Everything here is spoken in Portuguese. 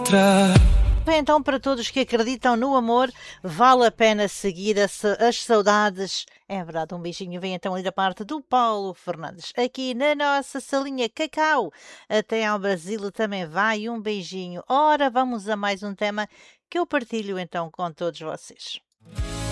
outra. Bem, então, para todos que acreditam no amor, vale a pena seguir as saudades. É verdade, um beijinho vem então ali da parte do Paulo Fernandes. Aqui na nossa salinha Cacau, até ao Brasil também vai um beijinho. Ora, vamos a mais um tema que eu partilho então com todos vocês.